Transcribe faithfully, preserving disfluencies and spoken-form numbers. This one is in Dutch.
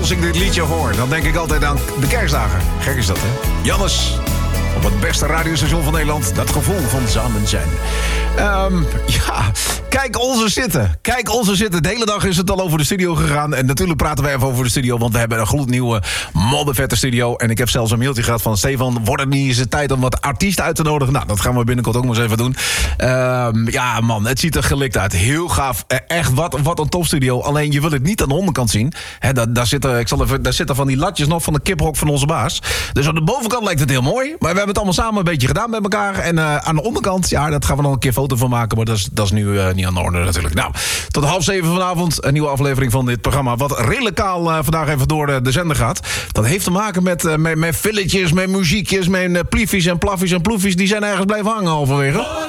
als ik dit liedje hoor, dan denk ik altijd aan de kerstdagen. Gek is dat, hè? Jannes, op het beste radiostation van Nederland. Dat gevoel van samen zijn. Um, ja, kijk onze zitten. Kijk onze zitten. De hele dag is het al over de studio gegaan. En natuurlijk praten we even over de studio, want we hebben een gloednieuwe moddervette studio. En ik heb zelfs een mailtje gehad van Stefan, wordt het niet eens de tijd om wat artiesten uit te nodigen? Nou, dat gaan we binnenkort ook maar eens even doen. Um, ja, man, het ziet er gelikt uit. Heel gaaf. Echt, wat, wat een topstudio. Alleen, je wil het niet aan de onderkant zien. He, daar, daar, zitten, ik zal even, daar zitten van die latjes nog van de kiphok van onze baas. Dus aan de bovenkant lijkt het heel mooi. Maar we hebben het allemaal samen een beetje gedaan met elkaar. En uh, aan de onderkant, ja, dat gaan we nog een keer foto van maken. Maar dat is, dat is nu uh, niet aan de orde natuurlijk. Nou, tot half zeven vanavond een nieuwe aflevering van dit programma. Wat redelijk kaal uh, vandaag even door de, de zender gaat. Dat heeft te maken met, uh, met, met filletjes, met muziekjes, met uh, pliefies en plaffies en ploefies. Die zijn ergens blijven hangen halverwege.